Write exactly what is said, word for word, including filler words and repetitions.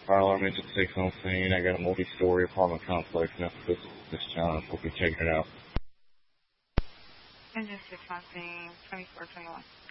Fire alarm engine six on scene. I got a multi-story apartment complex in this, this town. Hope you're checking it out. Engine six on scene, twenty-four twenty-one.